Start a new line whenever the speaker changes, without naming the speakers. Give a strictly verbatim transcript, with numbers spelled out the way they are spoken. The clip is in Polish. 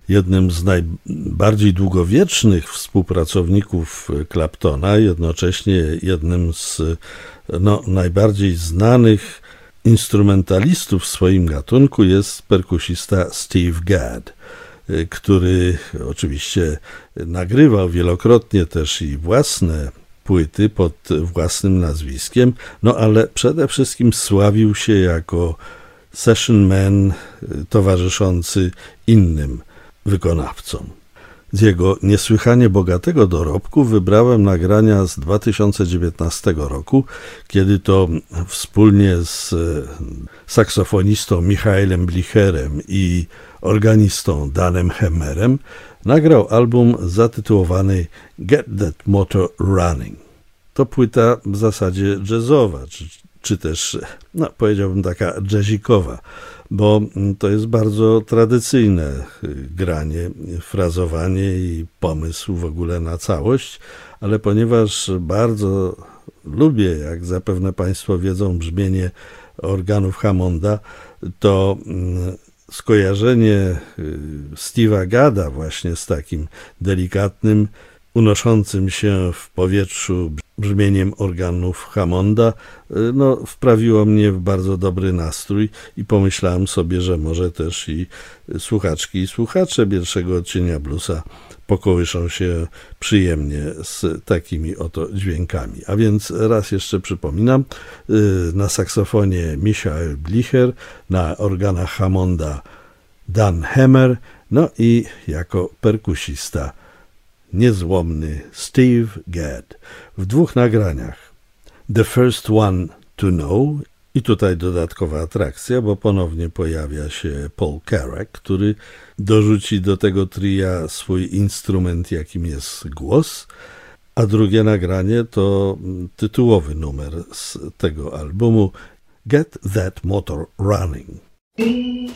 jednym z najbardziej długowiecznych współpracowników Claptona, jednocześnie jednym z no, najbardziej znanych instrumentalistów w swoim gatunku jest perkusista Steve Gadd, który oczywiście nagrywał wielokrotnie też i własne płyty pod własnym nazwiskiem, no ale przede wszystkim sławił się jako session man towarzyszący innym wykonawcom. Z jego niesłychanie bogatego dorobku wybrałem nagrania z dwa tysiące dziewiętnastego roku, kiedy to wspólnie z saksofonistą Michaelem Blicherem i organistą Danem Hemmerem nagrał album zatytułowany Get That Motor Running. To płyta w zasadzie jazzowa, czy, czy też, no, powiedziałbym taka jazzikowa, bo to jest bardzo tradycyjne granie, frazowanie i pomysł w ogóle na całość, ale ponieważ bardzo lubię, jak zapewne Państwo wiedzą, brzmienie organów Hammonda, to skojarzenie Steve'a Gadda właśnie z takim delikatnym, unoszącym się w powietrzu brzmieniem organów Hammonda, no, wprawiło mnie w bardzo dobry nastrój i pomyślałem sobie, że może też i słuchaczki i słuchacze pierwszego odcienia bluesa pokołyszą się przyjemnie z takimi oto dźwiękami. A więc raz jeszcze przypominam, na saksofonie Michael Blicher, na organach Hammonda Dan Hemmer, no i jako perkusista niezłomny Steve Gadd w dwóch nagraniach. The First One to Know i tutaj dodatkowa atrakcja, bo ponownie pojawia się Paul Carrack, który dorzuci do tego tria swój instrument, jakim jest głos, a drugie nagranie to tytułowy numer z tego albumu Get That Motor Running.